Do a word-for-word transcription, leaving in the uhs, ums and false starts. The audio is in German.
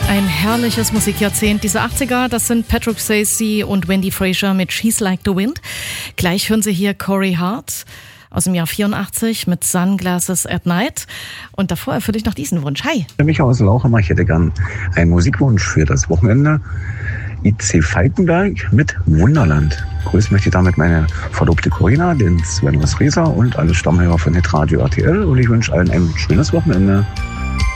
Ein herrliches Musikjahrzehnt. Diese achtziger, das sind Patrick Swayze und Wendy Frazier mit She's Like the Wind. Gleich hören Sie hier Corey Hart aus dem Jahr vierundachtzig mit Sunglasses at Night. Und davor erfülle ich noch diesen Wunsch. Hi. Für mich aus Lauchhammer, ich hätte gern einen Musikwunsch für das Wochenende. I C Falkenberg mit Wunderland. Grüßen möchte ich damit meine Verlobte Corinna, den Sven Rieser und alle Stammhörer von Hitradio R T L. Und ich wünsche allen ein schönes Wochenende.